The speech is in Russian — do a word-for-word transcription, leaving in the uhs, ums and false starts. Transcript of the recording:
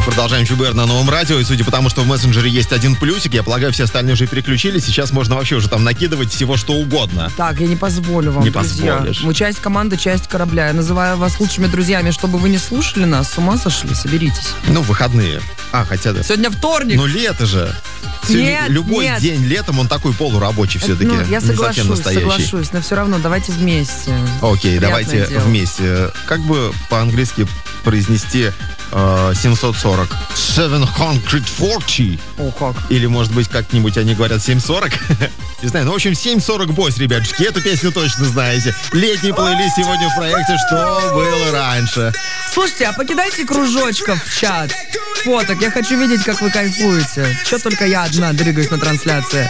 продолжаем ЧБР на Новом радио. И судя по тому, что в мессенджере есть один плюсик, я полагаю, все остальные уже переключились. Сейчас можно вообще уже там накидывать всего что угодно. Так, я не позволю вам, не друзья. Позволишь. Мы часть команды, часть корабля. Я называю вас лучшими друзьями, чтобы вы не слушали нас. С ума сошли? Соберитесь. Ну, выходные. А, хотя да. Сегодня вторник. Ну, лето же. Нет, Любой нет. день летом, он такой полурабочий все-таки. Ну, я не совсем соглашусь, настоящий. соглашусь, но все равно давайте вместе. Окей, Приятное давайте дело. вместе. Как бы по-английски произнести э, семьсот сорок? семьсот сорок. О, как. Или, может быть, как-нибудь они говорят семь сорок? Не знаю, ну, в общем, семь сорок бойс, ребятушки. Эту песню точно знаете. Летний плейлист сегодня в проекте «Что было раньше». Слушайте, а покидайте кружочков в чат. Фоток. Я хочу видеть, как вы кайфуете. Че только я одна дрыгаюсь на трансляции.